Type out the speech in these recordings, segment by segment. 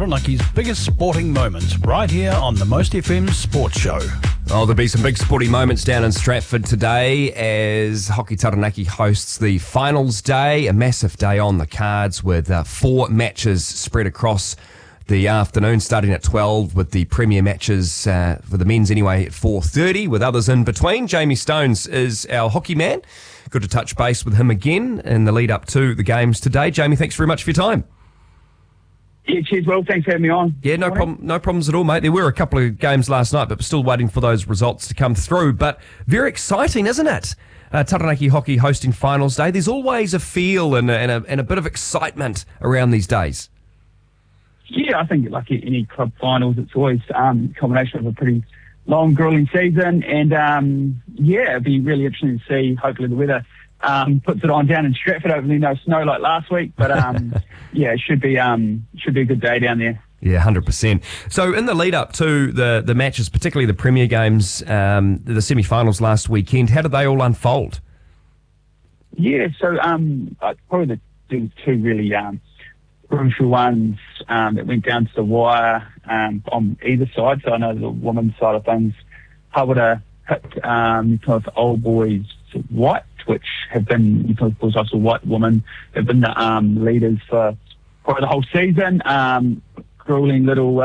Taranaki's biggest sporting moments right here on the Most FM Sports Show. Oh, there'll be some big sporting moments down in Stratford today as Hockey Taranaki hosts the finals day, a massive day on the cards with 4 matches spread across the afternoon, starting at 12 with the premier matches for the men's anyway at 4:30 with others in between. Jamie Stones is our hockey man. Good to touch base with him again in the lead up to the games today. Jamie, thanks very much for your time. Yeah, cheers, Will. Thanks for having me on. Yeah, no problems at all, mate. There were a couple of games last night, but we're still waiting for those results to come through. But very exciting, isn't it? Taranaki Hockey hosting finals day. There's always a feel and a bit of excitement around these days. Yeah, I think like any club finals, it's always a combination of a pretty long, grueling season. And, it'd be really interesting to see. Hopefully the weather puts it on down in Stratford. Hopefully no snow like last week. But, it should be a good day down there. Yeah, 100%. So in the lead up to the matches, particularly the Premier games, the semi-finals last weekend, how did they all unfold? Yeah, so probably the two really crucial ones that went down to the wire on either side. So I know the women's side of things, Hawera picked kind of Old Boys White, which have been, of course, also white women, have been the leaders for probably the whole season. Grueling little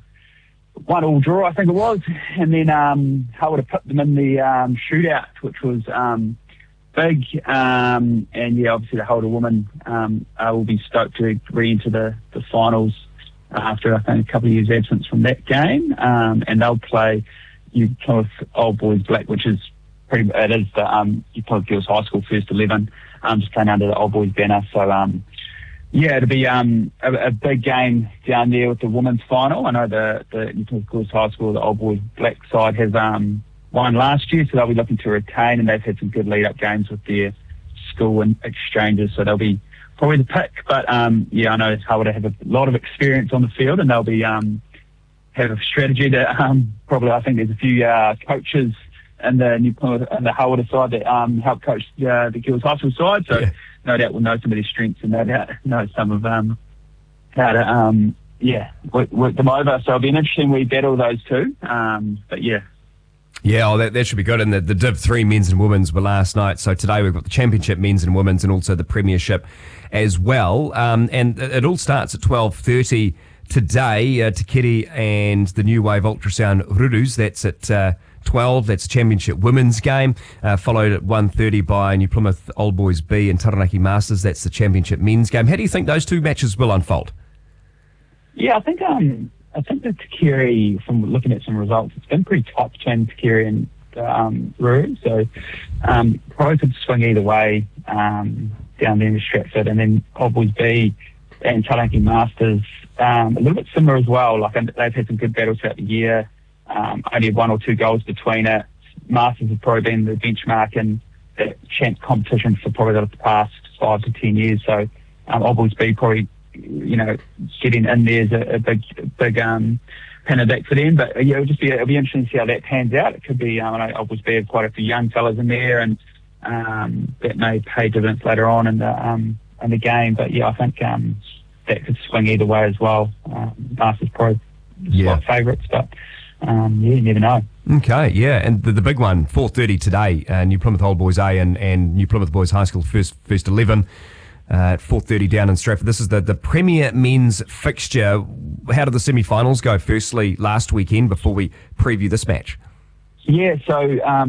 1-1 draw, I think it was. And then Hawera put them in the shootout, which was big. And obviously the Hawera women will be stoked to re-enter the finals after, I think, a couple of years' absence from that game. And they'll play with Old Boys Black, which is it is the Girls High School first 11, just playing under the Old Boys banner. So it'll be a big game down there with the women's final. I know the Girls High School, the Old Boys Black side has won last year, so they'll be looking to retain, and they've had some good lead-up games with their school and exchanges, so they'll be probably the pick. But I know Hawera have a lot of experience on the field, and they'll be have a strategy that probably, I think there's a few coaches in the Hawera side that help coach the Girls High School side, so no doubt we'll know some of their strengths and no doubt know some of how to work them over. So it'll be an interesting wee battle, those two. Yeah, that should be good. And the Div 3 men's and women's were last night. So today we've got the Championship men's and women's and also the Premiership as well. And it all starts at 12:30 today. Te Kere and the New Wave Ultrasound Rurus. That's at 12. That's a Championship women's game. Followed at 1:30 by New Plymouth Old Boys B and Taranaki Masters. That's the Championship men's game. How do you think those two matches will unfold? Yeah, I think that Te Kere, from looking at some results, it's been pretty tight between Te Kere and Ruru. So probably could swing either way down there in Stratford. And then Old Boys B and Taranaki Masters, a little bit similar as well. Like they've had some good battles throughout the year. Only 1 or 2 goals between it. Masters have probably been the benchmark in the champ competition for probably the past 5 to 10 years. So Old Boys B probably, getting in there is a big pin of that for them. But it'll be interesting to see how that pans out. It could be, I know Old Boys B have quite a few young fellas in there, and that may pay dividends later on in the game. But I think that could swing either way as well. Masters probably favourites, but you never know. Okay, yeah, and the big one, 4:30 today, New Plymouth Old Boys A and New Plymouth Boys High School first 11 at 4:30 down in Stratford. This is the Premier men's fixture. How did the semi-finals go, firstly, last weekend, before we preview this match? Yeah, so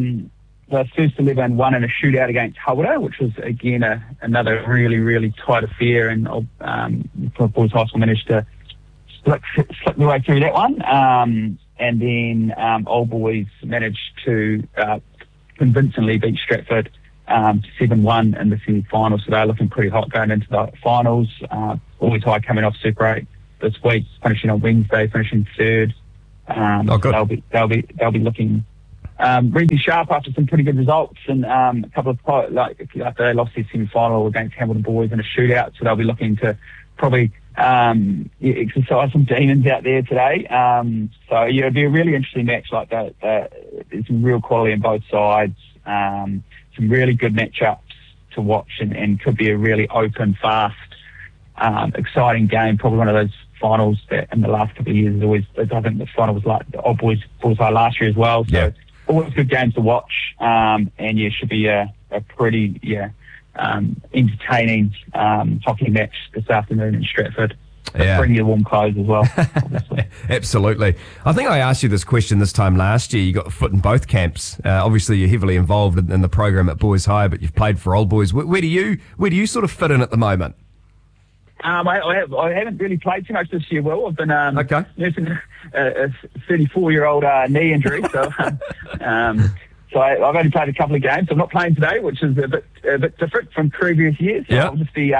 the first 11 won in a shootout against Hawera, which was, again, another really, really tight affair, and New Plymouth Boys High School managed to slip their way through that one. And then Old Boys managed to convincingly beat Stratford 7-1 in the semi-final, so they're looking pretty hot going into the finals. Always High coming off Super 8 this week, finishing on Wednesday, finishing third. Good. They'll be looking reasonably sharp after some pretty good results, and a couple of after they lost their semi-final against Hamilton Boys in a shootout, so they'll be looking to probably exercise some demons out there today. It'll be a really interesting match like that. There's some real quality on both sides. Some really good matchups to watch, and could be a really open, fast, exciting game. Probably one of those finals that in the last couple of years is always. I think the final was like the Old Boys High last year as well. So Yeah. always good games to watch. And yeah, should be a pretty entertaining hockey match this afternoon in Stratford. Yeah. Bring your warm clothes as well, obviously. Absolutely. I think I asked you this question this time last year. You got a foot in both camps. Obviously, you're heavily involved in the program at Boys High, but you've played for Old Boys. Where do you sort of fit in at the moment? I haven't really played too much this year, Will. I've been nursing a 34-year-old knee injury, so so I've only played a couple of games. I'm not playing today, which is a bit different from previous years. So I'll just be.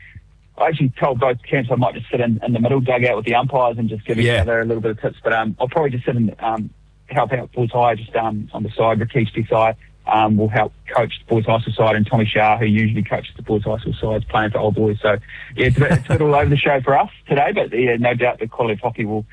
I actually told both camps I might just sit in the middle dugout with the umpires and just give each other a little bit of tips. But I'll probably just sit and help out Boys High just on the side, Rakish's side. Will help coach the Boys High School side, and Tommy Shah, who usually coaches the Boys High School side, is playing for Old Boys. So yeah, it's a bit all over the show for us today. But yeah, no doubt the quality of hockey will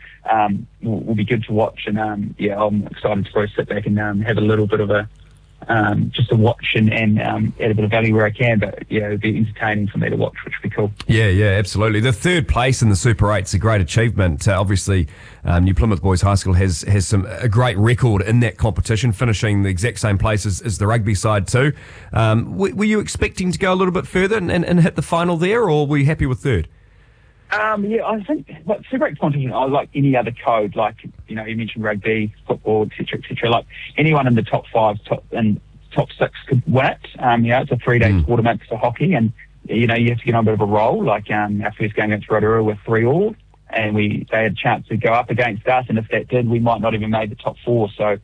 be good to watch. And I'm excited to probably sit back and have a little bit of a just to watch and add a bit of value where I can, but yeah, it'd be entertaining for me to watch, which would be cool. Yeah, absolutely. The third place in the Super 8 is a great achievement. Obviously, New Plymouth Boys High School has a great record in that competition, finishing the exact same place as the rugby side too. Were you expecting to go a little bit further and hit the final there, or were you happy with third? Yeah, I think Super 8 competition, I like any other code, like, you mentioned rugby, football, et cetera, like anyone in the top 5, top 6 could win it. It's a 3-day tournament for hockey, and, you have to get on a bit of a roll. Like, our first game against Rotorua with 3-3, and they had a chance to go up against us, and if that did, we might not even made the top 4. So,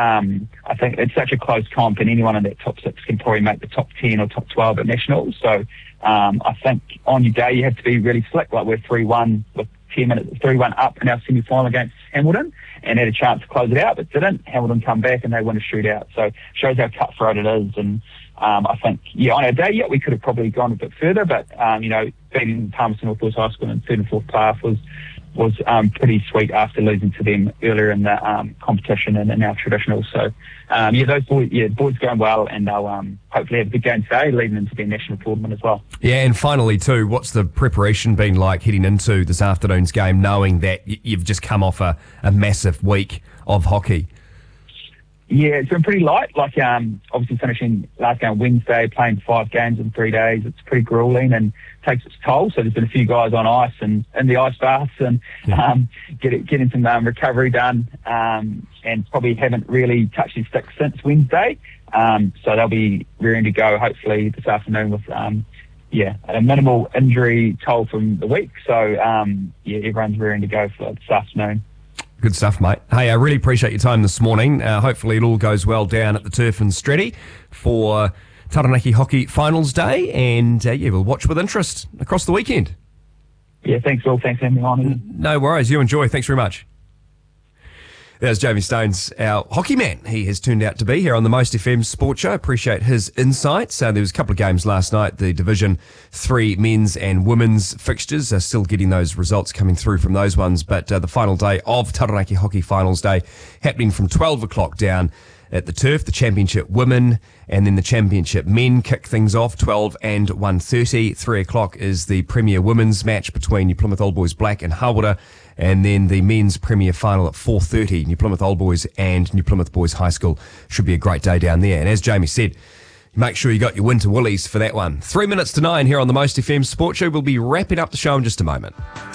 I think it's such a close comp, and anyone in that top 6 can probably make the top 10 or top 12 at nationals. So, I think on your day you have to be really slick. Like, we're 3-1 with 10 minutes, 3-1 up in our semi-final against Hamilton, and had a chance to close it out, but didn't. Hamilton come back and they win a shootout. So shows how cutthroat it is. And I think, on our day, we could have probably gone a bit further, but beating Palmerston North Boys High School in third and fourth playoff was pretty sweet after losing to them earlier in the competition and in our traditional. So, those boys going well, and they'll hopefully have a good game today, leading into their national tournament as well. Yeah, and finally too, what's the preparation been like heading into this afternoon's game, knowing that you've just come off a massive week of hockey? Yeah, it's been pretty light. Like, obviously finishing last game Wednesday, playing 5 games in 3 days, it's pretty grueling and takes its toll. So there's been a few guys on ice and in the ice baths and getting some recovery done, and probably haven't really touched his stick since Wednesday. So they'll be rearing to go hopefully this afternoon with a minimal injury toll from the week. So everyone's rearing to go for this afternoon. Good stuff, mate. Hey, I really appreciate your time this morning. Hopefully it all goes well down at the Turf in Stratty for Taranaki Hockey Finals Day, and we'll watch with interest across the weekend. Yeah, thanks, Will. Thanks for having me on. No worries. You enjoy. Thanks very much. There's Jamie Stones, our hockey man. He has turned out to be here on the Most FM Sports Show. Appreciate his insights. There was a couple of games last night. The Division 3 men's and women's fixtures are still getting those results coming through from those ones. But the final day of Taranaki Hockey Finals Day happening from 12 o'clock down at the Turf. The Championship Women and then the Championship Men kick things off 12 and 1:30. 3 o'clock is the Premier Women's match between New Plymouth Old Boys Black and Hawera. And then the men's Premier final at 4:30, New Plymouth Old Boys and New Plymouth Boys High School. Should be a great day down there. And as Jamie said, make sure you got your winter woolies for that one. 3 minutes to 9 here on the Most FM Sports Show. We'll be wrapping up the show in just a moment.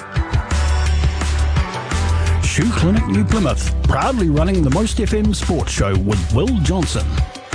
Shoe Clinic New Plymouth, proudly running the Most FM Sports Show with Will Johnson.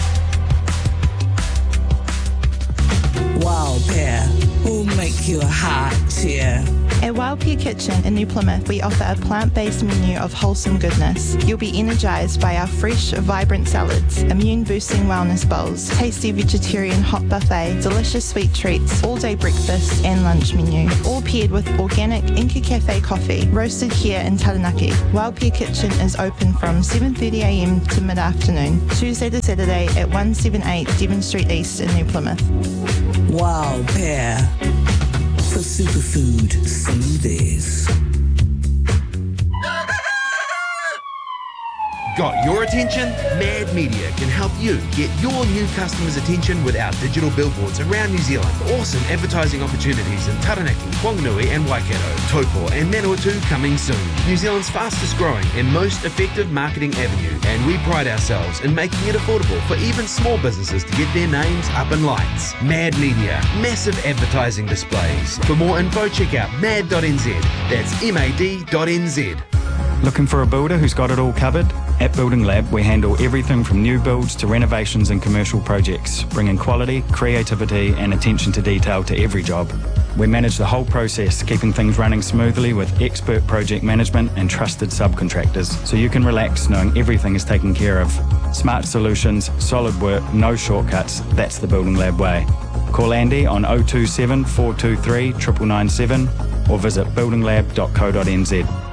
Wild Pear will make your heart cheer. At Wild Pear Kitchen in New Plymouth, we offer a plant-based menu of wholesome goodness. You'll be energised by our fresh, vibrant salads, immune-boosting wellness bowls, tasty vegetarian hot buffet, delicious sweet treats, all-day breakfast and lunch menu, all paired with organic Inca Cafe coffee, roasted here in Taranaki. Wild Pear Kitchen is open from 7:30am to mid-afternoon, Tuesday to Saturday at 178 Devon Street East in New Plymouth. Wild Pear for superfood smoothies. Got your attention? Mad Media can help you get your new customers' attention with our digital billboards around New Zealand. Awesome advertising opportunities in Taranaki, Whanganui and Waikato, Taupo and Manawatu coming soon. New Zealand's fastest growing and most effective marketing avenue, and we pride ourselves in making it affordable for even small businesses to get their names up in lights. Mad Media, massive advertising displays. For more info, check out mad.nz. That's mad.nz. Looking for a builder who's got it all covered? At Building Lab, we handle everything from new builds to renovations and commercial projects, bringing quality, creativity and attention to detail to every job. We manage the whole process, keeping things running smoothly with expert project management and trusted subcontractors, so you can relax knowing everything is taken care of. Smart solutions, solid work, no shortcuts. That's the Building Lab way. Call Andy on 027 423 9997 or visit buildinglab.co.nz.